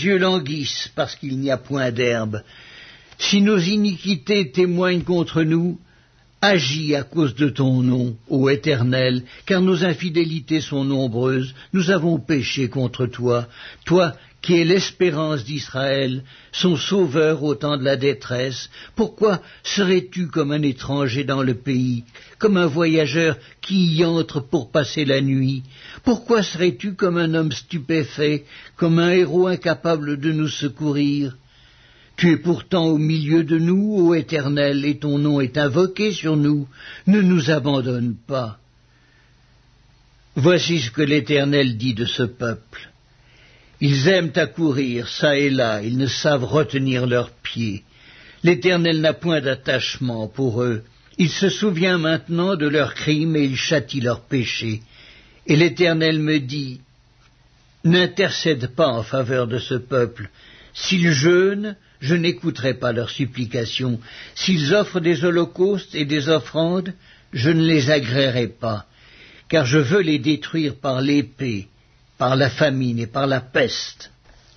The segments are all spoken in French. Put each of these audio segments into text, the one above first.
yeux languissent parce qu'il n'y a point d'herbe. Si nos iniquités témoignent contre nous, agis à cause de ton nom, ô Éternel, car nos infidélités sont nombreuses, nous avons péché contre toi, toi qui es l'espérance d'Israël, son sauveur au temps de la détresse. Pourquoi serais-tu comme un étranger dans le pays, comme un voyageur qui y entre pour passer la nuit? Pourquoi serais-tu comme un homme stupéfait, comme un héros incapable de nous secourir? Tu es pourtant au milieu de nous, ô Éternel, et ton nom est invoqué sur nous. Ne nous abandonne pas. Voici ce que l'Éternel dit de ce peuple. Ils aiment accourir çà et là, ils ne savent retenir leurs pieds. L'Éternel n'a point d'attachement pour eux. Il se souvient maintenant de leurs crimes et il châtie leurs péchés. Et l'Éternel me dit, n'intercède pas en faveur de ce peuple. S'ils jeûnent, je n'écouterai pas leurs supplications. S'ils offrent des holocaustes et des offrandes, je ne les agréerai pas, car je veux les détruire par l'épée, par la famine et par la peste.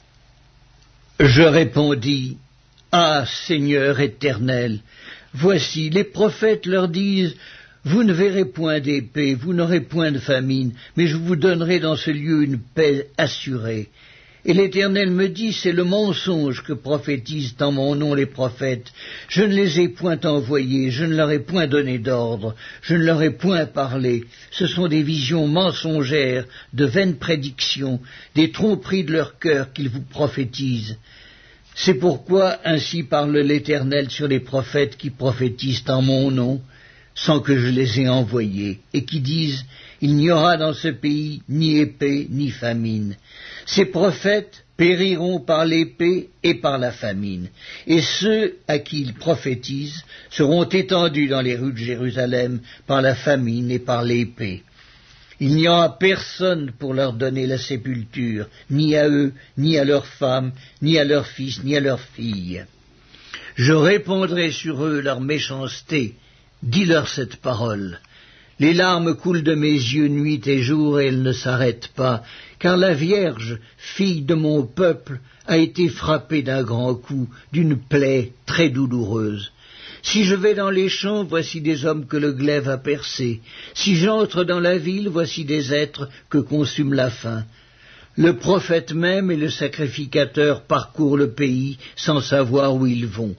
Je répondis, ah, Seigneur éternel, voici, les prophètes leur disent, vous ne verrez point d'épée, vous n'aurez point de famine, mais je vous donnerai dans ce lieu une paix assurée. Et l'Éternel me dit, c'est le mensonge que prophétisent en mon nom les prophètes. Je ne les ai point envoyés, je ne leur ai point donné d'ordre, je ne leur ai point parlé. Ce sont des visions mensongères, de vaines prédictions, des tromperies de leur cœur qu'ils vous prophétisent. C'est pourquoi ainsi parle l'Éternel sur les prophètes qui prophétisent en mon nom, sans que je les ai envoyés, et qui disent, il n'y aura dans ce pays ni épée ni famine. Ces prophètes périront par l'épée et par la famine, et ceux à qui ils prophétisent seront étendus dans les rues de Jérusalem par la famine et par l'épée. Il n'y aura personne pour leur donner la sépulture, ni à eux, ni à leurs femmes, ni à leurs fils, ni à leurs filles. Je répandrai sur eux leur méchanceté. Dis-leur cette parole. Les larmes coulent de mes yeux nuit et jour et elles ne s'arrêtent pas, car la Vierge, fille de mon peuple, a été frappée d'un grand coup, d'une plaie très douloureuse. Si je vais dans les champs, voici des hommes que le glaive a percés. Si j'entre dans la ville, voici des êtres que consume la faim. Le prophète même et le sacrificateur parcourent le pays sans savoir où ils vont.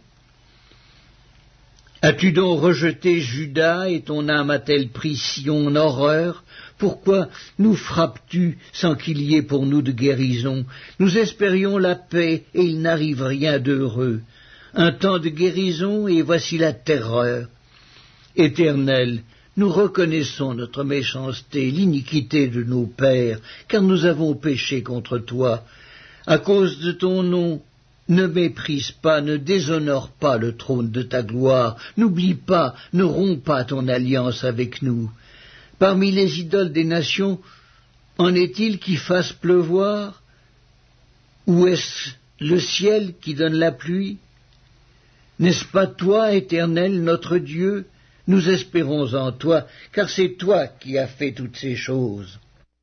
As-tu donc rejeté Juda et ton âme a-t-elle pris Sion en horreur? Pourquoi nous frappes-tu sans qu'il y ait pour nous de guérison? Nous espérions la paix et il n'arrive rien d'heureux. Un temps de guérison et voici la terreur. Éternel, nous reconnaissons notre méchanceté, l'iniquité de nos pères, car nous avons péché contre toi. À cause de ton nom, ne méprise pas, ne déshonore pas le trône de ta gloire, n'oublie pas, ne romps pas ton alliance avec nous. Parmi les idoles des nations, en est-il qui fasse pleuvoir? Ou est-ce le ciel qui donne la pluie? N'est-ce pas toi, Éternel, notre Dieu? Nous espérons en toi, car c'est toi qui as fait toutes ces choses.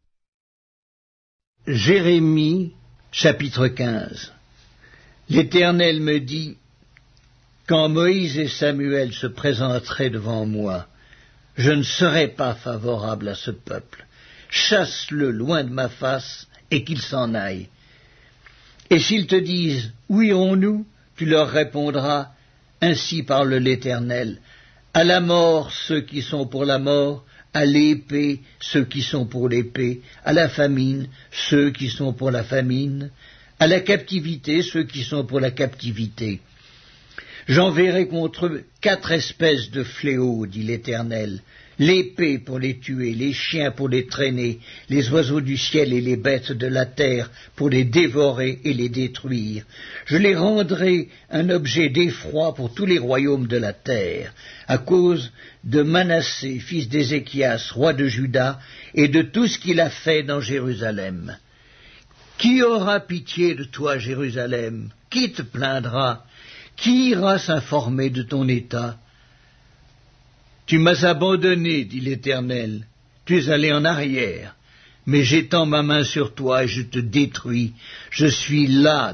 Jérémie, chapitre 15. L'Éternel me dit, quand Moïse et Samuel se présenteraient devant moi, je ne serai pas favorable à ce peuple. Chasse-le loin de ma face et qu'il s'en aille. Et s'ils te disent, où irons-nous? Tu leur répondras, ainsi parle l'Éternel, à la mort ceux qui sont pour la mort, à l'épée ceux qui sont pour l'épée, à la famine ceux qui sont pour la famine, à la captivité ceux qui sont pour la captivité. J'enverrai contre eux 4 espèces de fléaux, dit l'Éternel, l'épée pour les tuer, les chiens pour les traîner, les oiseaux du ciel et les bêtes de la terre pour les dévorer et les détruire. Je les rendrai un objet d'effroi pour tous les royaumes de la terre, à cause de Manassé, fils d'Ézéchias, roi de Juda, et de tout ce qu'il a fait dans Jérusalem. Qui aura pitié de toi, Jérusalem? Qui te plaindra? Qui ira s'informer de ton état? Tu m'as abandonné, dit l'Éternel, tu es allé en arrière, mais j'étends ma main sur toi et je te détruis, je suis là